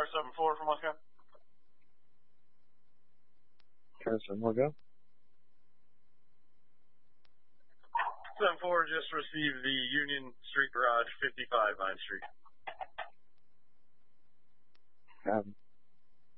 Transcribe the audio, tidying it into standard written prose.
7-4 from Moscow. Tower 7-4, go. 7-4 just received the Union Street Garage, 55 Vine Street.